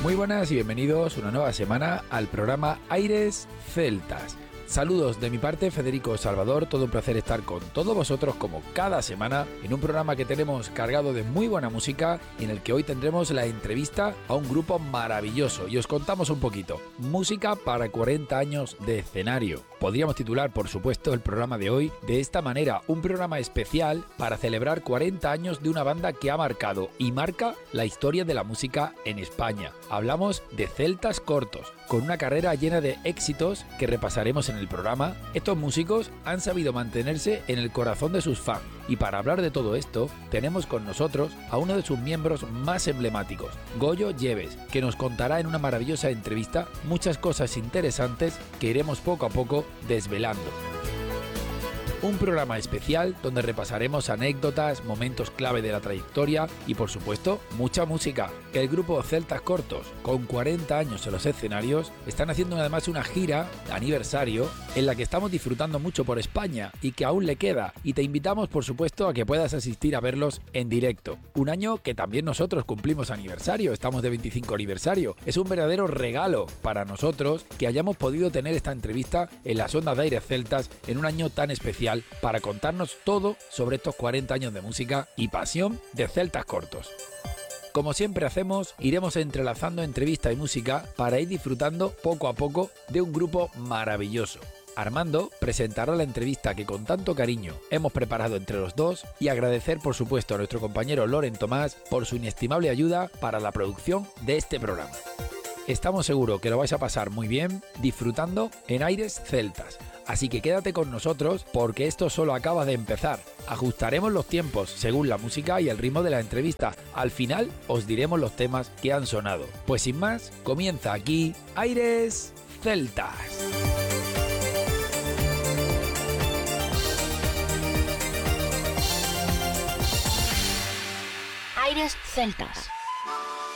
Muy buenas y bienvenidos una nueva semana al programa Aires Celtas. Saludos de mi parte, Federico Salvador, todo un placer estar con todos vosotros como cada semana en un programa que tenemos cargado de muy buena música y en el que hoy tendremos la entrevista a un grupo maravilloso y os contamos un poquito. Música para 40 años de escenario. Podríamos titular, por supuesto, el programa de hoy de esta manera, un programa especial para celebrar 40 años de una banda que ha marcado y marca la historia de la música en España. Hablamos de Celtas Cortos, con una carrera llena de éxitos que repasaremos en el programa. Estos músicos han sabido mantenerse en el corazón de sus fans y para hablar de todo esto tenemos con nosotros a uno de sus miembros más emblemáticos, Goyo Lleves, que nos contará en una maravillosa entrevista muchas cosas interesantes que iremos poco a poco desvelando. Un programa especial donde repasaremos anécdotas, momentos clave de la trayectoria y por supuesto mucha música. El grupo Celtas Cortos, con 40 años en los escenarios, están haciendo además una gira de aniversario en la que estamos disfrutando mucho por España y que aún le queda, y te invitamos por supuesto a que puedas asistir a verlos en directo. Un año que también nosotros cumplimos aniversario, estamos de 25 aniversario. Es un verdadero regalo para nosotros que hayamos podido tener esta entrevista en las ondas de Aires Celtas en un año tan especial para contarnos todo sobre estos 40 años de música y pasión de Celtas Cortos. Como siempre hacemos, iremos entrelazando entrevista y música para ir disfrutando poco a poco de un grupo maravilloso. Armando presentará la entrevista que con tanto cariño hemos preparado entre los dos y agradecer por supuesto a nuestro compañero Loren Tomás por su inestimable ayuda para la producción de este programa. Estamos seguros que lo vais a pasar muy bien disfrutando en Aires Celtas. Así que quédate con nosotros porque esto solo acaba de empezar. Ajustaremos los tiempos según la música y el ritmo de la entrevista. Al final os diremos los temas que han sonado. Pues sin más, comienza aquí Aires Celtas. Aires Celtas.